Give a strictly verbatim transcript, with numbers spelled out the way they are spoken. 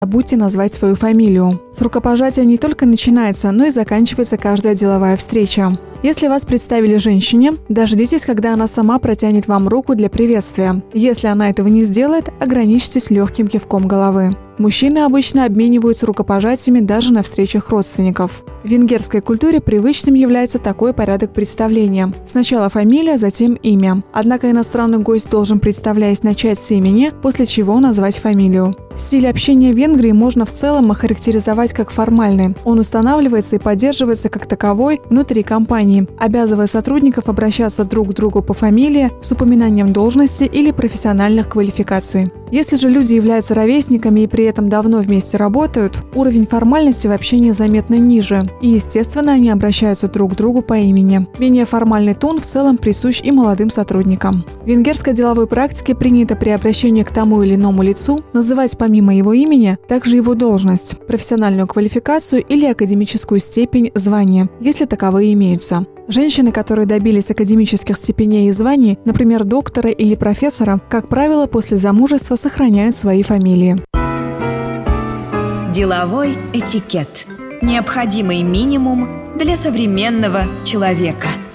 Забудьте назвать свою фамилию. С рукопожатия не только начинается, но и заканчивается каждая деловая встреча. Если вас представили женщине, дождитесь, когда она сама протянет вам руку для приветствия. Если она этого не сделает, ограничьтесь легким кивком головы. Мужчины обычно обмениваются рукопожатиями даже на встречах родственников. В венгерской культуре привычным является такой порядок представления. Сначала фамилия, затем имя. Однако иностранный гость должен, представляясь, начать с имени, после чего назвать фамилию. Стиль общения в Венгрии можно в целом охарактеризовать как формальный. Он устанавливается и поддерживается как таковой внутри компании, обязывая сотрудников обращаться друг к другу по фамилии с упоминанием должности или профессиональных квалификаций. Если же люди являются ровесниками и при этом давно вместе работают, уровень формальности в общении заметно ниже, и, естественно, они обращаются друг к другу по имени. Менее формальный тон в целом присущ и молодым сотрудникам. В венгерской деловой практике принято при обращении к тому или иному лицу называть помимо его имени также его должность, профессиональную квалификацию или академическую степень, звание, если таковые имеются. Женщины, которые добились академических степеней и званий, например, доктора или профессора, как правило, после замужества сохраняют свои фамилии. Деловой этикет. Необходимый минимум для современного человека.